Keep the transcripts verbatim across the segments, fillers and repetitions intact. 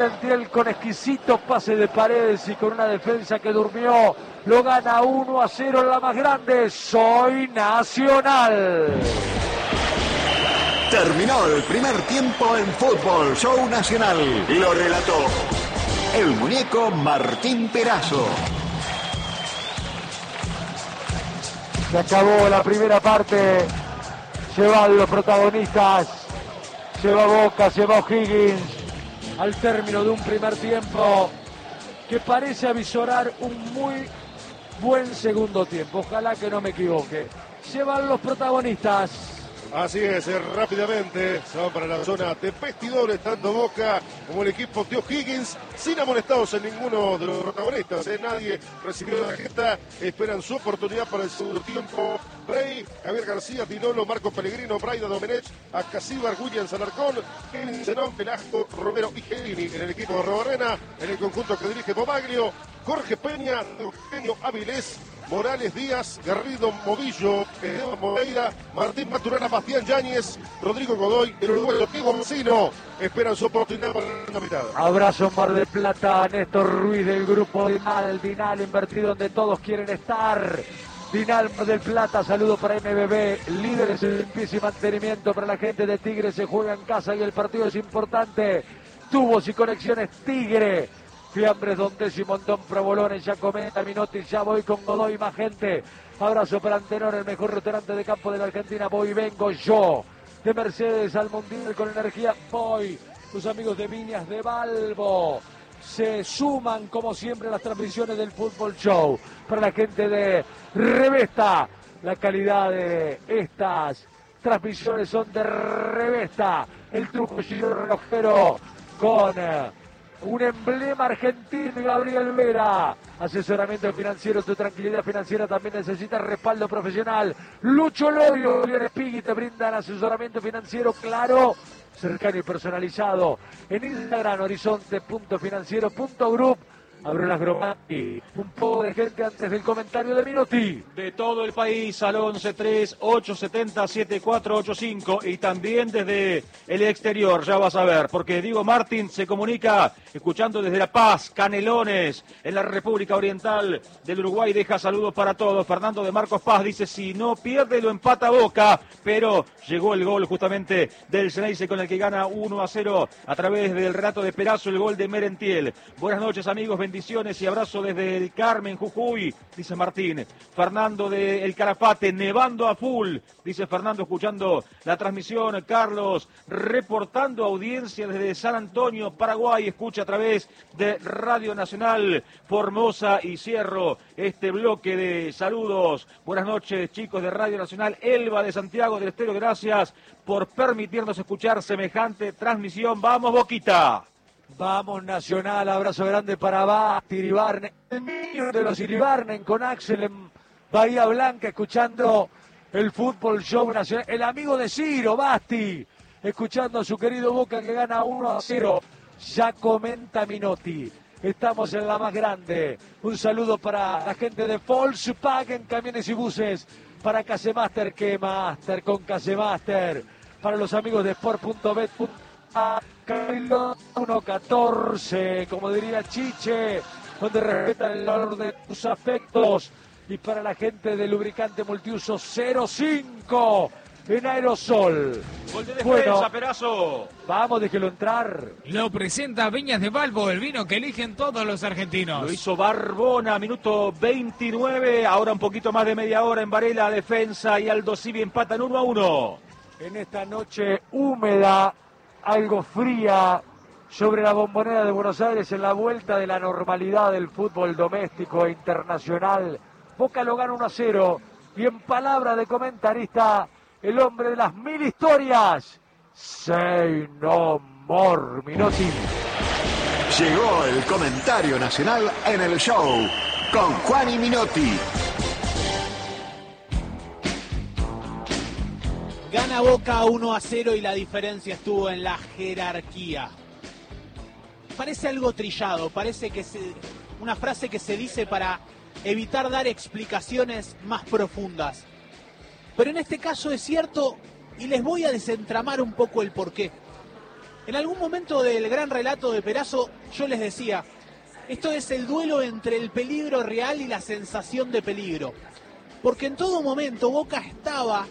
Merentiel con exquisito pase de Paredes y con una defensa que durmió, lo gana uno a cero en la más grande. Soy Nacional. Terminó el primer tiempo en Fútbol Show Nacional. Lo relató el muñeco Martín Perazo. Se acabó la primera parte. Se van los protagonistas. Se va Boca, se va O'Higgins. Al término de un primer tiempo que parece avisorar un muy buen segundo tiempo. Ojalá que no me equivoque. Se van los protagonistas. Así es, eh, rápidamente se van para la zona de vestidores, tanto Boca como el equipo de O'Higgins, sin amonestados en ninguno de los protagonistas. Eh. Nadie recibió la tarjeta, esperan su oportunidad para el segundo tiempo. Rey, Javier García, Tinolo, Marco Pellegrino, Braida Domenech, Acasíbar, Williams, Alarcón, Kevin Zenón, Velasco, Romero y Gelini en el equipo de Robarrena, en el conjunto que dirige Pomaglio, Jorge Peña, Eugenio Avilés, Morales Díaz, Garrido Movillo, Esteban Moreira, Martín Maturana, Bastián Yáñez, Rodrigo Godoy, el uruguayo Diego Mocino, esperan su oportunidad para la mitad. Abrazo Mar del Plata, Néstor Ruiz del grupo Dinal, Dinal invertido donde todos quieren estar. Dinal Mar del Plata, saludo para M B B, líderes en limpieza y mantenimiento para la gente de Tigre, se juega en casa y el partido es importante. Tubos y conexiones Tigre. Fiambres, Don Tesi, Montón, Provolones, ya comenta Minotti, ya voy con Godoy, más gente. Abrazo para Antenor, el mejor restaurante de campo de la Argentina, voy, vengo yo. De Mercedes al Mundial con energía, voy. Los amigos de Viñas de Balbo se suman como siempre a las transmisiones del Fútbol Show. Para la gente de Revesta, la calidad de estas transmisiones son de Revesta. El truco relojero con... un emblema argentino, Gabriel Vera. Asesoramiento financiero, tu tranquilidad financiera también necesita respaldo profesional. Lucho Lorio, Javier Espigui te brindan asesoramiento financiero claro, cercano y personalizado. En Instagram, horizonte punto financiero punto group. Abre las Gromati. Un poco de gente antes del comentario de Minotti. De todo el país al once tres ocho siete cero siete cuatro ocho cinco y también desde el exterior, ya vas a ver, porque Diego Martín se comunica escuchando desde La Paz, Canelones, en la República Oriental del Uruguay, deja saludos para todos. Fernando de Marcos Paz dice, si no pierde lo empata Boca, pero llegó el gol justamente del Ceneice con el que gana uno a cero a través del relato de Perazo, el gol de Merentiel. Buenas noches amigos, bendiciones y abrazo desde el Carmen, Jujuy, dice Martín. Fernando de El Calafate, nevando a full, dice Fernando, escuchando la transmisión. Carlos, reportando audiencia desde San Antonio, Paraguay, escucha a través de Radio Nacional Formosa, y cierro este bloque de saludos. Buenas noches chicos de Radio Nacional. Elba de Santiago del Estero, gracias por permitirnos escuchar semejante transmisión. ¡Vamos Boquita! Vamos Nacional, abrazo grande para Basti Iribarnen, el niño de los Iribarnen con Axel en Bahía Blanca, escuchando el Fútbol Show Nacional. El amigo de Ciro, Basti, escuchando a su querido Boca que gana uno a cero. Ya comenta Minotti, estamos en la más grande. Un saludo para la gente de Volkswagen Camiones y Buses, para Casemaster, que Master con Casemaster, para los amigos de Sport punto bet. Carlos uno catorce, como diría Chiche, donde respetan el valor de tus afectos. Y para la gente de lubricante multiuso cero cinco en aerosol. Gol de defensa, bueno, Perazo. Vamos, déjelo entrar. Lo presenta Viñas de Balbo, el vino que eligen todos los argentinos. Lo hizo Barbona, minuto veintinueve, ahora un poquito más de media hora en Varela, defensa, y Aldo Civi empatan uno a uno. En esta noche húmeda, algo fría, sobre la Bombonera de Buenos Aires, en la vuelta de la normalidad del fútbol doméstico e internacional. Boca lo gana uno a cero, y en palabra de comentarista, el hombre de las mil historias, Say No More, Minotti. Llegó el comentario nacional en el show con Juan y Minotti. Gana Boca uno a cero y la diferencia estuvo en la jerarquía. Parece algo trillado, parece que se, una frase que se dice para evitar dar explicaciones más profundas. Pero en este caso es cierto y les voy a desentramar un poco el porqué. En algún momento del gran relato de Perazo, yo les decía, esto es el duelo entre el peligro real y la sensación de peligro. Porque en todo momento Boca estaba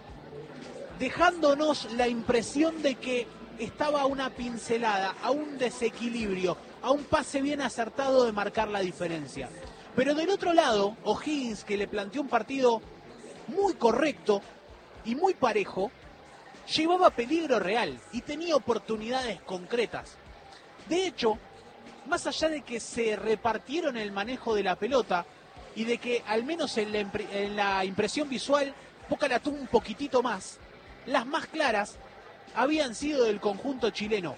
dejándonos la impresión de que estaba a una pincelada, a un desequilibrio, a un pase bien acertado de marcar la diferencia. Pero del otro lado, O'Higgins, que le planteó un partido muy correcto y muy parejo, llevaba peligro real y tenía oportunidades concretas. De hecho, más allá de que se repartieron el manejo de la pelota y de que al menos en la, en la impresión visual Boca la tuvo un poquitito más, las más claras habían sido del conjunto chileno,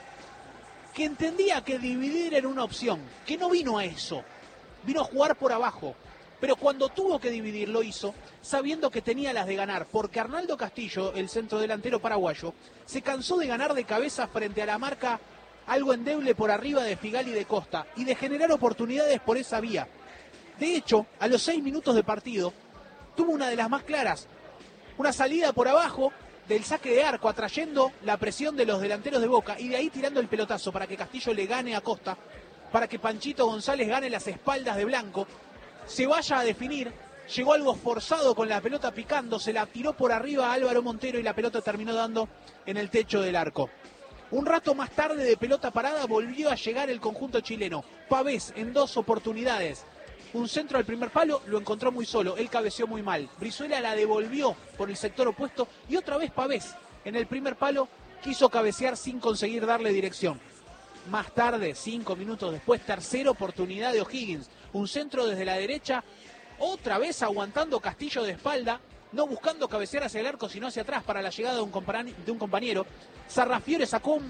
que entendía que dividir era una opción, que no vino a eso, vino a jugar por abajo, pero cuando tuvo que dividir lo hizo sabiendo que tenía las de ganar, porque Arnaldo Castillo, el centrodelantero paraguayo, se cansó de ganar de cabeza frente a la marca algo endeble por arriba de Figal y de Costa, y de generar oportunidades por esa vía. De hecho, a los seis minutos de partido, tuvo una de las más claras, una salida por abajo del saque de arco, atrayendo la presión de los delanteros de Boca, y de ahí tirando el pelotazo para que Castillo le gane a Costa, para que Panchito González gane las espaldas de Blanco, se vaya a definir, llegó algo forzado con la pelota picando, se la tiró por arriba a Álvaro Montero y la pelota terminó dando en el techo del arco. Un rato más tarde de pelota parada volvió a llegar el conjunto chileno. Pavés en dos oportunidades. Un centro al primer palo, lo encontró muy solo, él cabeceó muy mal. Brizuela la devolvió por el sector opuesto y otra vez Pavés en el primer palo quiso cabecear sin conseguir darle dirección. Más tarde, cinco minutos después, tercera oportunidad de O'Higgins. Un centro desde la derecha, otra vez aguantando Castillo de espalda, no buscando cabecear hacia el arco, sino hacia atrás para la llegada de un, de un compañero. Sarrafiore sacó un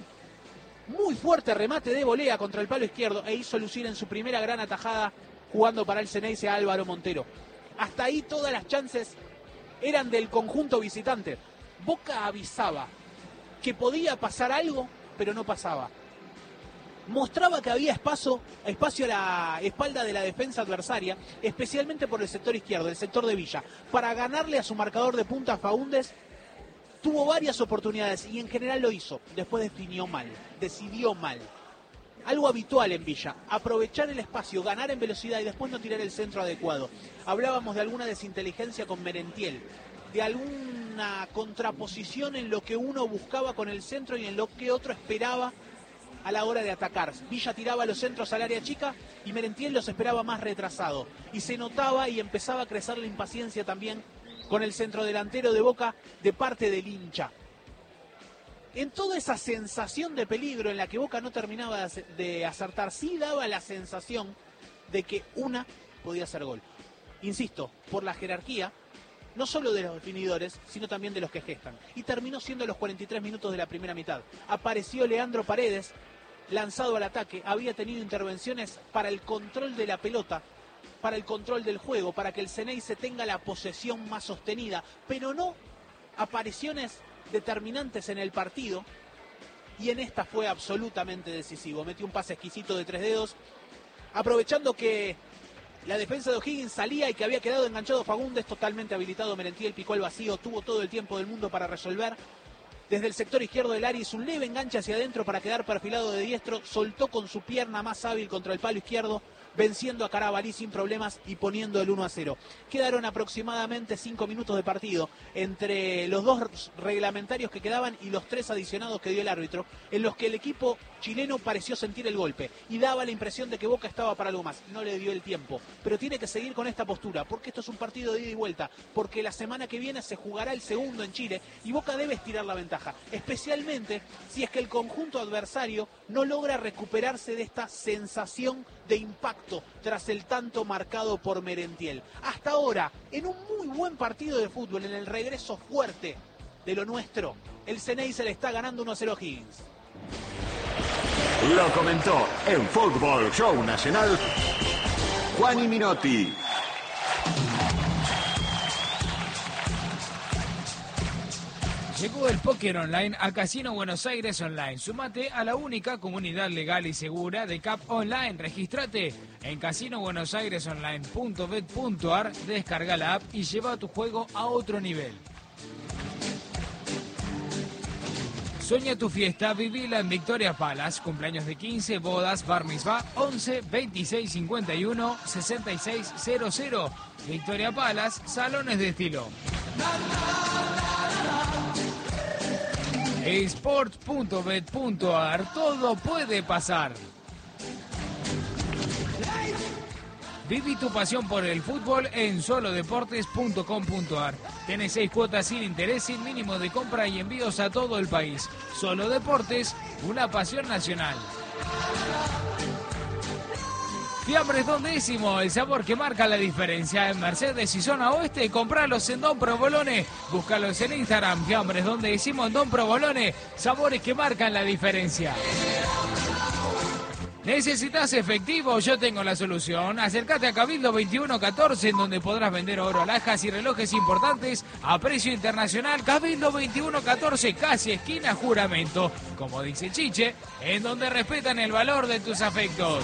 muy fuerte remate de volea contra el palo izquierdo e hizo lucir en su primera gran atajada jugando para el Ceneice a Álvaro Montero. Hasta ahí todas las chances eran del conjunto visitante. Boca avisaba que podía pasar algo, pero no pasaba. Mostraba que había espacio, espacio a la espalda de la defensa adversaria, especialmente por el sector izquierdo, el sector de Villa. Para ganarle a su marcador de punta, Faúndez tuvo varias oportunidades y en general lo hizo. Después definió mal, decidió mal. Algo habitual en Villa, aprovechar el espacio, ganar en velocidad y después no tirar el centro adecuado. Hablábamos de alguna desinteligencia con Merentiel, de alguna contraposición en lo que uno buscaba con el centro y en lo que otro esperaba a la hora de atacar. Villa tiraba los centros al área chica y Merentiel los esperaba más retrasado. Y se notaba y empezaba a crecer la impaciencia también con el centrodelantero de Boca de parte del hincha. En toda esa sensación de peligro en la que Boca no terminaba de acertar, sí daba la sensación de que una podía ser gol. Insisto, por la jerarquía, no solo de los definidores, sino también de los que gestan. Y terminó siendo los cuarenta y tres minutos de la primera mitad. Apareció Leandro Paredes, lanzado al ataque, había tenido intervenciones para el control de la pelota, para el control del juego, para que el Ceneice tenga la posesión más sostenida, pero no apariciones determinantes en el partido, y en esta fue absolutamente decisivo. Metió un pase exquisito de tres dedos, aprovechando que la defensa de O'Higgins salía y que había quedado enganchado Faúndez, totalmente habilitado Merentiel, picó el vacío, tuvo todo el tiempo del mundo para resolver. Desde el sector izquierdo del área hizo un leve enganche hacia adentro para quedar perfilado de diestro, soltó con su pierna más hábil contra el palo izquierdo, venciendo a Carabalí sin problemas y poniendo el uno a cero. Quedaron aproximadamente cinco minutos de partido entre los dos reglamentarios que quedaban y los tres adicionados que dio el árbitro, en los que el equipo chileno pareció sentir el golpe y daba la impresión de que Boca estaba para algo más. No le dio el tiempo, pero tiene que seguir con esta postura, porque esto es un partido de ida y vuelta, porque la semana que viene se jugará el segundo en Chile y Boca debe estirar la ventaja, especialmente si es que el conjunto adversario no logra recuperarse de esta sensación de impacto tras el tanto marcado por Merentiel. Hasta ahora, en un muy buen partido de fútbol, en el regreso fuerte de lo nuestro, el Ceneice le está ganando uno a cero a Higgins. Lo comentó en Fútbol Show Nacional Juani Minotti. Llegó el póker online a Casino Buenos Aires Online. Sumate a la única comunidad legal y segura de C A P Online. Regístrate en casino buenos aires online punto bet punto ar, descarga la app y lleva tu juego a otro nivel. Sueña tu fiesta, vivila en Victoria Palace. Cumpleaños de quince, bodas, bar mitzvah, once, veintiséis, cincuenta y uno, sesenta y seis cero cero. Victoria Palace, salones de estilo. Sport punto bet punto a r, todo puede pasar. Viví tu pasión por el fútbol en solo deportes punto com punto a r. Tenés seis cuotas sin interés, sin mínimo de compra y envíos a todo el país. Solo Deportes, una pasión nacional. Fiambres Don Décimo, el sabor que marca la diferencia. En Mercedes y zona oeste, compralos en Don Provolone. Búscalos en Instagram, Fiambres Don Décimo en Don Provolone. Sabores que marcan la diferencia. ¿Necesitas efectivo? Yo tengo la solución. Acércate a Cabildo veintiuno catorce, en donde podrás vender oro, alhajas y relojes importantes a precio internacional. Cabildo veintiuno catorce, casi esquina Juramento. Como dice Chiche, en donde respetan el valor de tus afectos.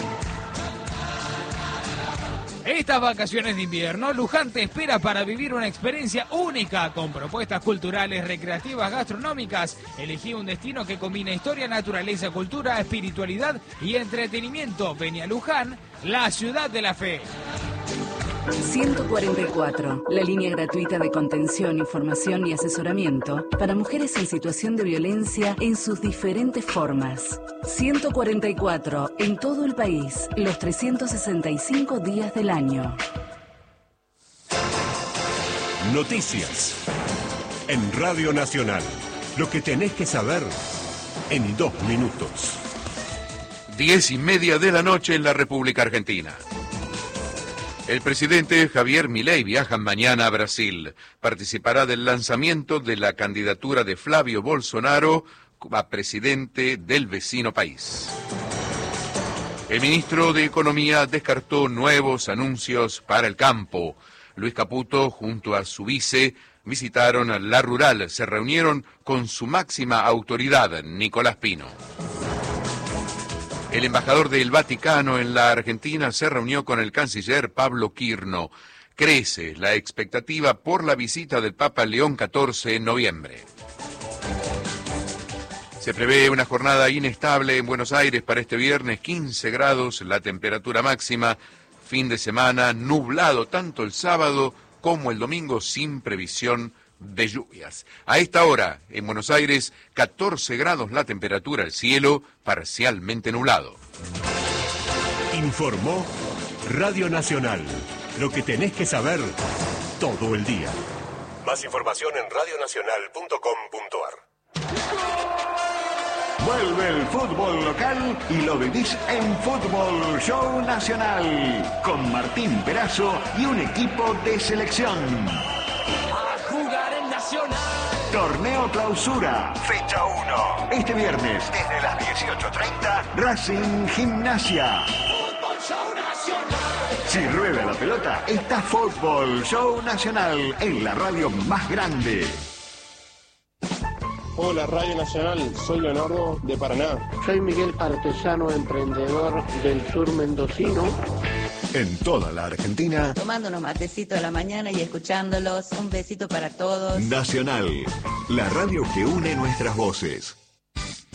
Estas vacaciones de invierno, Luján te espera para vivir una experiencia única con propuestas culturales, recreativas, gastronómicas. Elegí un destino que combina historia, naturaleza, cultura, espiritualidad y entretenimiento. Vení a Luján, la ciudad de la fe. ciento cuarenta y cuatro, la línea gratuita de contención, información y asesoramiento para mujeres en situación de violencia en sus diferentes formas. ciento cuarenta y cuatro, en todo el país, los trescientos sesenta y cinco días del año. Noticias. En Radio Nacional, lo que tenés que saber en dos minutos. Diez y media de la noche en la República Argentina. El presidente Javier Milei viaja mañana a Brasil. Participará del lanzamiento de la candidatura de Flavio Bolsonaro a presidente del vecino país. El ministro de Economía descartó nuevos anuncios para el campo. Luis Caputo, junto a su vice, visitaron La Rural. Se reunieron con su máxima autoridad, Nicolás Pino. El embajador del Vaticano en la Argentina se reunió con el canciller Pablo Quirno. Crece la expectativa por la visita del Papa León catorce en noviembre. Se prevé una jornada inestable en Buenos Aires para este viernes, quince grados la temperatura máxima. Fin de semana nublado tanto el sábado como el domingo sin previsión de lluvias. A esta hora, en Buenos Aires, catorce grados la temperatura, el cielo parcialmente nublado. Informó Radio Nacional. Lo que tenés que saber todo el día. Más información en radio nacional punto com punto a r. Vuelve el fútbol local y lo vivís en Fútbol Show Nacional con Martín Perazo y un equipo de selección. Torneo Clausura, fecha uno. Este viernes, desde las dieciocho treinta, Racing Gimnasia. Si rueda la pelota, está Fútbol Show Nacional en la radio más grande. Hola Radio Nacional, soy Leonardo de Paraná. Soy Miguel Artesano, emprendedor del sur mendocino. En toda la Argentina, tomando unos matecitos a la mañana y escuchándolos. Un besito para todos. Nacional, la radio que une nuestras voces.